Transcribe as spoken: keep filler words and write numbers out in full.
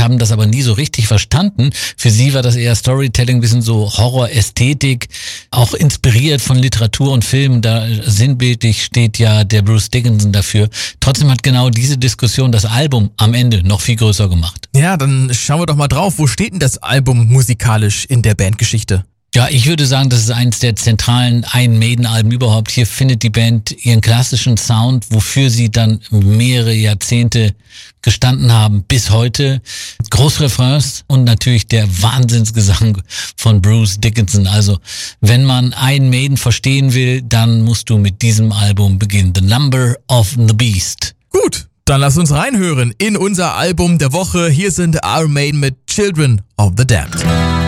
haben das aber nie so richtig verstanden. Für sie war das eher Storytelling, ein bisschen so Horror-Ästhetik, auch inspiriert von Literatur und Film. Da sinnbildlich steht ja der Bruce Dickinson dafür. Trotzdem hat genau diese Diskussion das Album am Ende noch viel größer gemacht. Ja, dann schauen wir doch mal drauf. Wo steht denn das Album musikalisch in der Bandgeschichte? Ja, ich würde sagen, das ist eines der zentralen Iron Maiden-Alben überhaupt. Hier findet die Band ihren klassischen Sound, wofür sie dann mehrere Jahrzehnte gestanden haben, bis heute. Großrefrains und natürlich der Wahnsinnsgesang von Bruce Dickinson. Also, wenn man Iron Maiden verstehen will, dann musst du mit diesem Album beginnen. The Number of the Beast. Gut, dann lass uns reinhören in unser Album der Woche. Hier sind Iron Maiden mit Children of the Damned.